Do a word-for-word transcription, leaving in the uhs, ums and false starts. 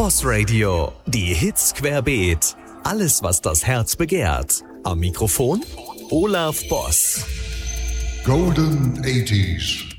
Boss Radio. Die Hits querbeet. Alles, was das Herz begehrt. Am Mikrofon Olaf Boss. Golden eighties.